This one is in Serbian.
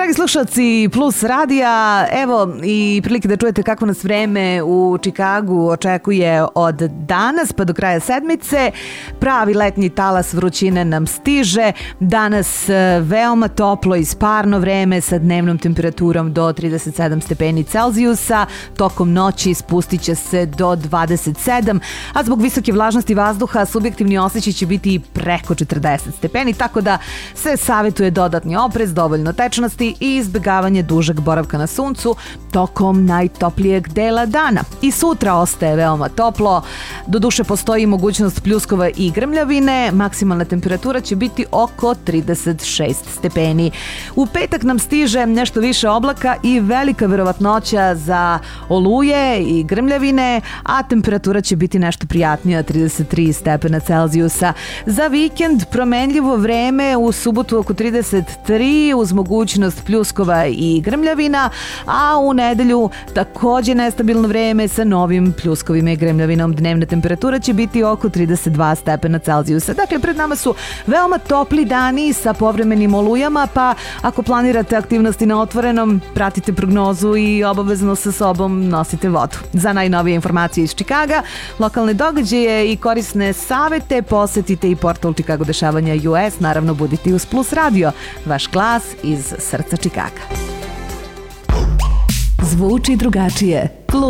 Dragi slušalci Plus radija, evo i prilike da čujete kako nas vreme u Čikagu očekuje od danas pa do kraja sedmice. Pravi letnji talas vrućine nam stiže. Danas veoma toplo i sparno vreme sa dnevnom temperaturom do 37 stepeni Celzijusa. Tokom noći spustit će se do 27, a zbog visoke vlažnosti vazduha subjektivni osjećaj će biti i preko 40 stepeni, tako da se savjetuje dodatni oprez, dovoljno tečnosti i izbjegavanje dužeg boravka na suncu tokom najtoplijeg dela dana. I sutra ostaje veoma toplo, doduše postoji mogućnost pljuskova i grmljavine, maksimalna temperatura će biti oko 36 stepeni. U petak nam stiže nešto više oblaka i velika verovatnoća za oluje i grmljavine, a temperatura će biti nešto prijatnija, 33 stepena Celzijusa. Za vikend promenljivo vreme, u subotu oko 33 uz mogućnost pljuskova i grmljavina, a u nedelju također nestabilno vreme sa novim pljuskovima i grmljavinom. Dnevna temperatura će biti oko 32 stepena Celzijusa. Dakle, pred nama su veoma topli dani sa povremenim olujama, pa ako planirate aktivnosti na otvorenom, pratite prognozu i obavezno sa sobom nosite vodu. Za najnovije informacije iz Čikaga, lokalne događaje i korisne savete, posetite i portal Chicago dešavanja US. Naravno, budite uz Plus radio, vaš glas iz srca Čikaga. Zvuči drugačije.